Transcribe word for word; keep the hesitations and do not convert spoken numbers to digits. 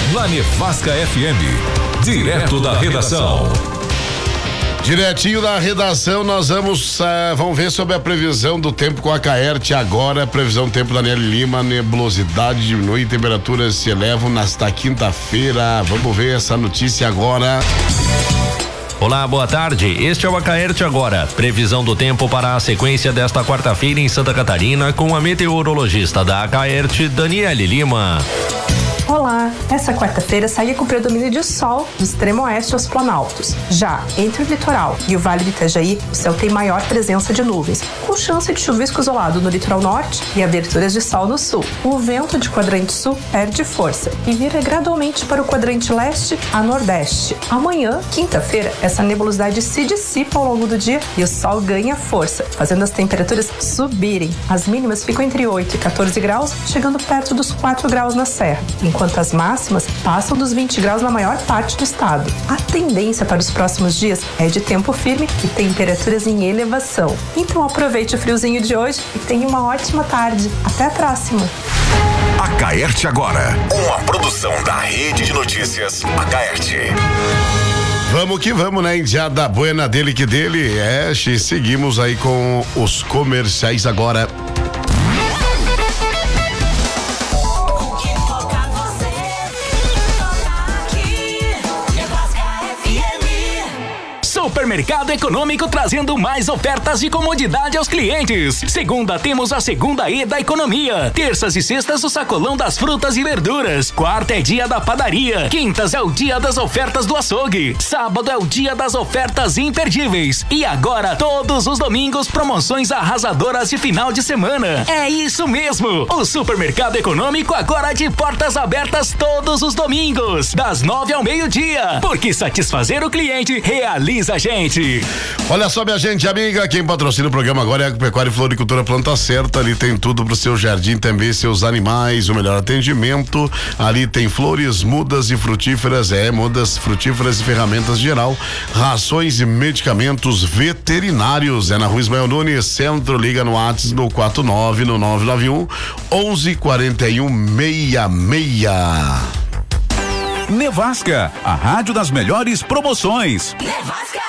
na Nevasca F M, direto da redação. Diretinho da redação, nós vamos, uh, vamos ver sobre a previsão do tempo com a Caerte agora. Previsão do tempo da Nelly Lima, nebulosidade diminui, temperaturas se elevam nesta quinta-feira. Vamos ver essa notícia agora. Olá, boa tarde. Este é o Acaerte agora. Previsão do tempo para a sequência desta quarta-feira em Santa Catarina com a meteorologista da Acaerte, Daniele Lima. Olá, essa quarta-feira segue com predomínio de sol do extremo oeste aos planaltos. Já entre o litoral e o Vale do Itajaí, o céu tem maior presença de nuvens, com chance de chuvisco isolado no litoral norte e aberturas de sol no sul. O vento de quadrante sul perde força e vira gradualmente para o quadrante leste a nordeste. Amanhã, quinta-feira, essa nebulosidade se dissipa ao longo do dia e o sol ganha força, fazendo as temperaturas subirem. As mínimas ficam entre oito e quatorze graus, chegando perto dos quatro graus na serra, enquanto as máximas passam dos vinte graus na maior parte do estado. A tendência para os próximos dias é de tempo firme e temperaturas em elevação. Então aproveite o friozinho de hoje e tenha uma ótima tarde. Até a próxima! Acaerte agora, uma produção da Rede de Notícias Acaerte. Vamos que vamos, né? Indiada buena dele que dele. É, seguimos aí com os comerciais agora. Supermercado Econômico trazendo mais ofertas de comodidade aos clientes. Segunda temos a segunda E da economia. Terças e sextas o sacolão das frutas e verduras. Quarta é dia da padaria. Quintas é o dia das ofertas do açougue. Sábado é o dia das ofertas imperdíveis. E agora todos os domingos promoções arrasadoras de final de semana. É isso mesmo. O Supermercado Econômico agora de portas abertas todos os domingos, das nove ao meio-dia. Porque satisfazer o cliente realiza a gente. Olha só, minha gente amiga, quem patrocina o programa agora é a Agropecuária e Floricultura Planta Certa. Ali tem tudo pro seu jardim, também seus animais, o melhor atendimento. Ali tem flores, mudas e frutíferas, é, mudas, frutíferas e ferramentas geral, rações e medicamentos veterinários. É na Rua Ismael Nunes, Centro. Liga no WhatsApp no quatro nove no nove nove um onze quarenta e um sessenta e seis. Nevasca, a rádio das melhores promoções. Nevasca.